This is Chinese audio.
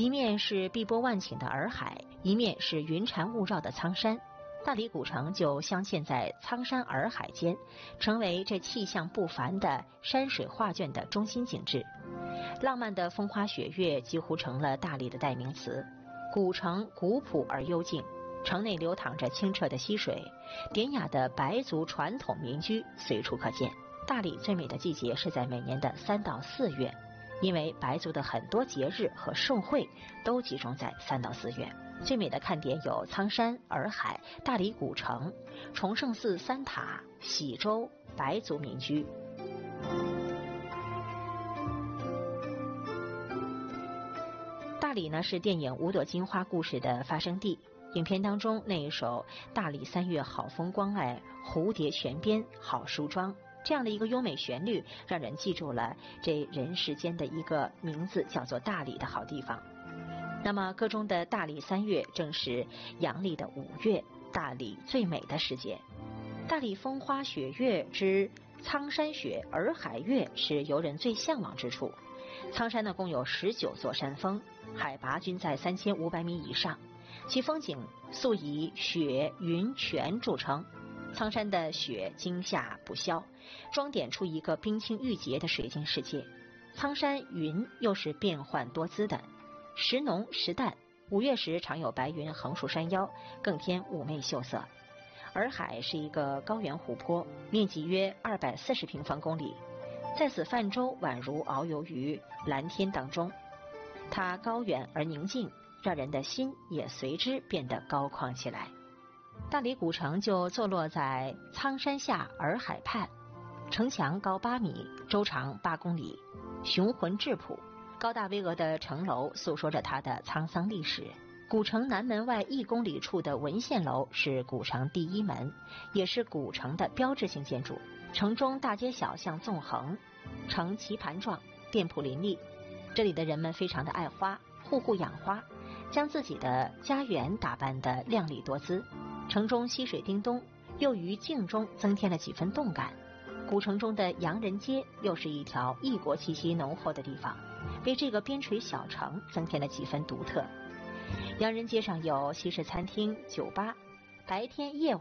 一面是碧波万顷的洱海，一面是云缠雾绕的苍山。大理古城就镶嵌在苍山洱海间，成为这气象不凡的山水画卷的中心景致。浪漫的风花雪月几乎成了大理的代名词。古城古朴而幽静，城内流淌着清澈的溪水，典雅的白族传统民居随处可见。大理最美的季节是在每年的3到4月，因为白族的很多节日和盛会都集中在3到4月。最美的看点有苍山、洱海、大理古城、崇圣寺3塔、喜洲、白族民居。大理呢是电影《五朵金花》故事的发生地。影片当中那一首《大理3月好风光》，蝴蝶旋边好梳妆，这样的一个优美旋律，让人记住了这人世间的一个名字，叫做大理的好地方。那么歌中的大理3月正是阳历的5月，大理最美的时节。大理风花雪月之苍山雪、洱海月是游人最向往之处。苍山呢共有19座山峰，海拔均在3500米以上，其风景素以雪云泉著称。苍山的雪惊吓不消，装点出一个冰清玉洁的水晶世界。苍山云又是变幻多姿的，时浓时淡，5月时常有白云横竖山腰，更添妩媚秀色。洱海是一个高原湖泊，面积约240平方公里，在此泛舟宛如遨游于蓝天当中。它高远而宁静，让人的心也随之变得高旷起来。大理古城就坐落在苍山下洱海畔，城墙高8米，周长8公里，雄浑质朴。高大巍峨的城楼诉说着它的沧桑历史。古城南门外1公里处的文献楼是古城第1门，也是古城的标志性建筑。城中大街小巷纵横，呈棋盘状，店铺林立。这里的人们非常的爱花，户户养花，将自己的家园打扮得亮丽多姿。城中溪水叮咚，又于静中增添了几分动感。古城中的洋人街又是一条异国气息浓厚的地方，为这个边陲小城增添了几分独特。洋人街上有西式餐厅、酒吧，白天夜晚